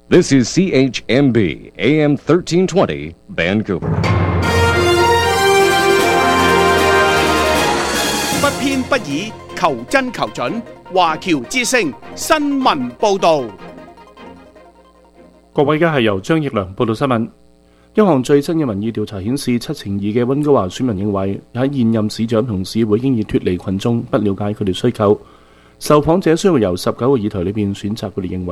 This is CHMB AM 1320 Vancouver。 不偏不倚，求真求準。華僑之聲新聞報導。 各位，而家係由張奕良報道新聞。一項最新嘅民意調查顯示，72%嘅溫哥華選民認為喺現任市長同市會經已脫離群眾，不了解佢哋需求。受訪者需要由19個議題裏邊選擇佢哋認為